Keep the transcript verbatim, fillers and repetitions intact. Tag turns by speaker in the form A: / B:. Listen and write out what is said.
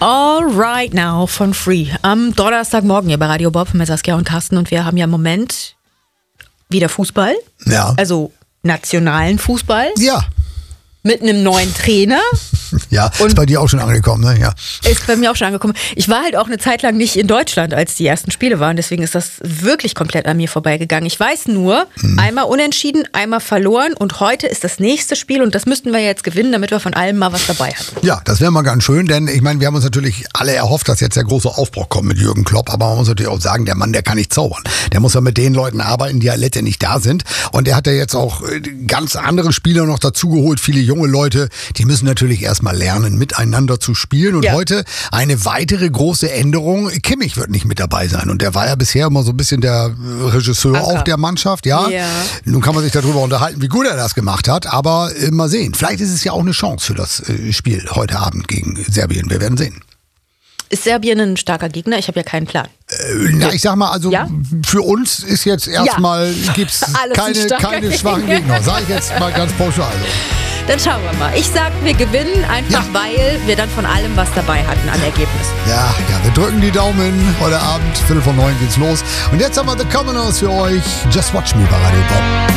A: All right now von Free. Am Donnerstagmorgen hier bei Radio Bob mit Saskia und Carsten und wir haben ja im Moment wieder Fußball.
B: Ja.
A: Also nationalen Fußball.
B: Ja.
A: Mit einem neuen Trainer.
B: Ja,
A: Und
B: ist bei dir auch schon angekommen, ne? Ja.
A: Ist bei mir auch schon angekommen. Ich war halt auch eine Zeit lang nicht in Deutschland, als die ersten Spiele waren. Deswegen ist das wirklich komplett an mir vorbeigegangen. Ich weiß nur, mhm. einmal unentschieden, einmal verloren. Und heute ist das nächste Spiel. Und das müssten wir jetzt gewinnen, damit wir von allem mal was dabei haben.
B: Ja, das wäre mal ganz schön. Denn ich meine, wir haben uns natürlich alle erhofft, dass jetzt der große Aufbruch kommt mit Jürgen Klopp. Aber man muss natürlich auch sagen, der Mann, der kann nicht zaubern. Der muss ja mit den Leuten arbeiten, die ja letztendlich da sind. Und der hat ja jetzt auch ganz andere Spieler noch dazugeholt. Viele junge Leute, die müssen natürlich erstmal lernen, miteinander zu spielen. Und ja. heute eine weitere große Änderung. Kimmich wird nicht mit dabei sein. Und der war ja bisher immer so ein bisschen der Regisseur
A: Anker.
B: auch der Mannschaft. Ja?
A: ja.
B: Nun kann man sich darüber unterhalten, wie gut er das gemacht hat. Aber äh, mal sehen. Vielleicht ist es ja auch eine Chance für das äh, Spiel heute Abend gegen Serbien. Wir werden sehen.
A: Ist Serbien ein starker Gegner? Ich habe ja keinen Plan.
B: Äh, na, ich sag mal, also
A: ja?
B: für uns ist jetzt erstmal, ja. gibt's keine, keine schwachen Gegner. Sag ich jetzt mal ganz pauschal. Also.
A: Dann schauen wir mal. Ich sag, wir gewinnen einfach, ja. weil wir dann von allem was dabei hatten an Ergebnis.
B: Ja, ja, wir drücken die Daumen. Heute Abend, Viertel vor neun geht's los. Und jetzt haben wir The Commoners für euch. Just Watch Me bei Radio Bob.